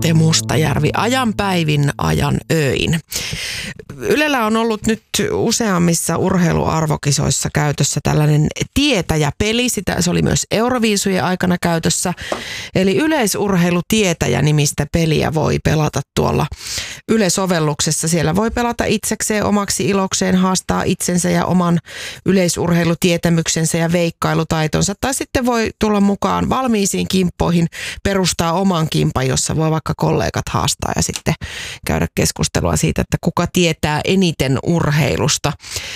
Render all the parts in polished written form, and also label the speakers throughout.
Speaker 1: Atte Mustajärvi, ajan päivin, ajan öin. Ylellä on ollut nyt useammissa urheiluarvokisoissa käytössä tällainen tietäjäpeli. Se oli myös Euroviisujen aikana käytössä. Eli yleisurheilutietäjä-nimistä peliä voi pelata tuolla Yle-sovelluksessa. Siellä voi pelata itsekseen omaksi ilokseen, haastaa itsensä ja oman yleisurheilutietämyksensä ja veikkailutaitonsa. Tai sitten voi tulla mukaan valmiisiin kimppoihin, perustaa oman kimpan, jossa voi vaikka kollegat haastaa ja sitten käydä keskustelua siitä, että kuka tietää eniten urheilusta.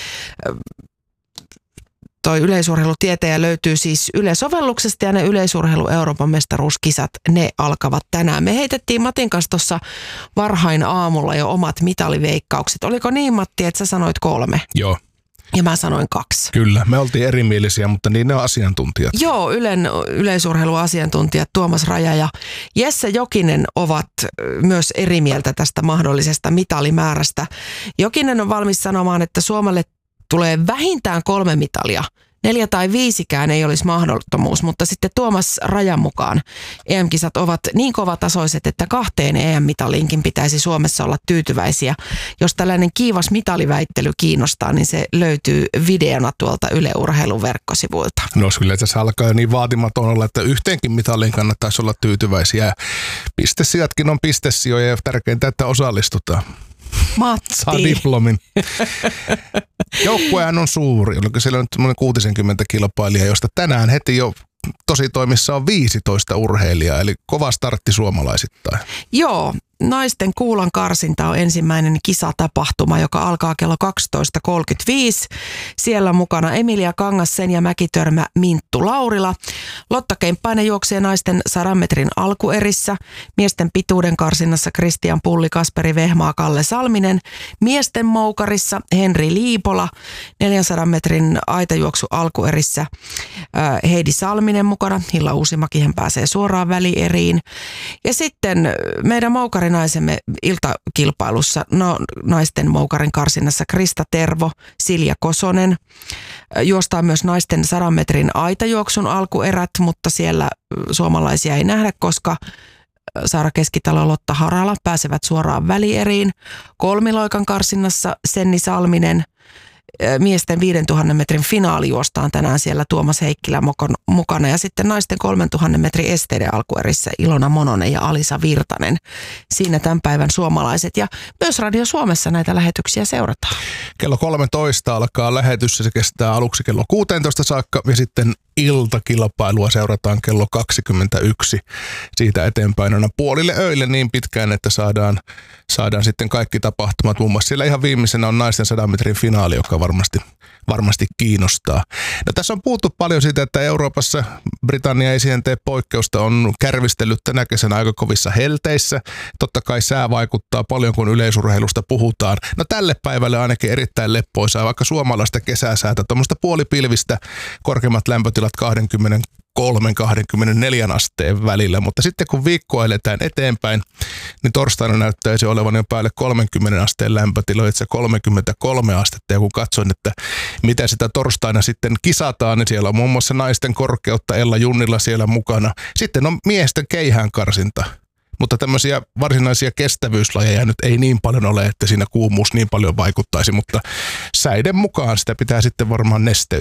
Speaker 1: Toi yleisurheilutietäjä löytyy siis Yle-sovelluksesta ja ne yleisurheilu Euroopan mestaruuskisat, ne alkavat tänään. Me heitettiin Matin kanssa tuossa varhain aamulla jo omat mitaliveikkaukset. Oliko niin, Matti, että sä sanoit 3?
Speaker 2: Joo.
Speaker 1: Ja mä sanoin 2.
Speaker 2: Kyllä, me oltiin erimielisiä, mutta niin ne on asiantuntijat.
Speaker 1: Joo, Ylen yleisurheiluasiantuntijat Tuomas Raja ja Jesse Jokinen ovat myös eri mieltä tästä mahdollisesta mitalimäärästä. Jokinen on valmis sanomaan, että Suomelle tulee vähintään 3 mitalia. 4 tai 5kään ei olisi mahdottomuus, mutta sitten Tuomas Rajan mukaan EM-kisat ovat niin kovatasoiset, että 2 EM-mitaliinkin pitäisi Suomessa olla tyytyväisiä. Jos tällainen kiivas mitaliväittely kiinnostaa, niin se löytyy videona tuolta Yle Urheilun verkkosivuilta.
Speaker 2: No kyllä tässä alkaa jo niin vaatimaton olla, että yhteenkin mitaliin kannattaisi olla tyytyväisiä. Pistesijatkin on pistesijoja ja tärkeintä, että osallistutaan.
Speaker 1: Matti.
Speaker 2: Saa diplomin. Joukkuehan on suuri. Oliko siellä nyt 60 kilpailijaa, josta tänään heti jo tositoimissa on 15 urheilijaa, eli kova startti suomalaisittain.
Speaker 1: Joo, naisten kuulan karsinta on ensimmäinen kisatapahtuma, joka alkaa kello 12.35. Siellä mukana Emilia Kangassen ja Mäkitörmä Minttu Laurila. Lotta Kemppainen juoksee naisten 100 metrin alkuerissä. Miesten pituuden karsinnassa Kristian Pulli, Kasperi Vehmaa, Kalle Salminen. Miesten moukarissa Henri Liipola. 400 metrin aitajuoksu alkuerissä Heidi Salminen mukana. Hilla Uusimäki, hän pääsee suoraan välieriin. Ja sitten meidän moukarinaisemme iltakilpailussa, naisten moukarin karsinnassa Krista Tervo, Silja Kosonen. Juostaan myös naisten 100 metrin aitajuoksun alkuerät, mutta siellä suomalaisia ei nähdä, koska Saara Keskitalo ja Lotta Harala pääsevät suoraan välieriin. Kolmiloikan karsinnassa Senni Salminen. Miesten 5000 metrin finaali juostaan tänään siellä Tuomas Heikkilä mukana ja sitten naisten 3000 metrin esteiden alkuerissä Ilona Mononen ja Alisa Virtanen. Siinä tämän päivän suomalaiset ja myös Radio Suomessa näitä lähetyksiä seurataan.
Speaker 2: Kello 13 alkaa lähetys ja se kestää aluksi kello 16 saakka ja sitten iltakilpailua seurataan kello 21 siitä eteenpäin aina puolille öille niin pitkään, että saadaan sitten kaikki tapahtumat. Muun muassa siellä ihan viimeisenä on naisten 100 metrin finaali, joka varmasti kiinnostaa. No, tässä on puhuttu paljon siitä, että Euroopassa Britannia ei siihen tee poikkeusta, on kärvistellyt tänä kesänä aika kovissa helteissä. Totta kai sää vaikuttaa paljon, kun yleisurheilusta puhutaan. No tälle päivälle ainakin erittäin leppoisaa, vaikka suomalaista kesäsäätä, tuommoista puolipilvistä, korkeimmat lämpötilat 23-24 asteen välillä, mutta sitten kun viikkoa eletään eteenpäin, niin torstaina näyttäisi olevan jo päälle 30 asteen lämpötiloja, itse 33 astetta, ja kun katsoin, että mitä sitä torstaina sitten kisataan, niin siellä on muun muassa naisten korkeutta Ella Junnilla siellä mukana. Sitten on miesten keihään karsinta. Mutta tämmöisiä varsinaisia kestävyyslajeja nyt ei niin paljon ole, että siinä kuumuus niin paljon vaikuttaisi, mutta säiden mukaan sitä pitää sitten varmaan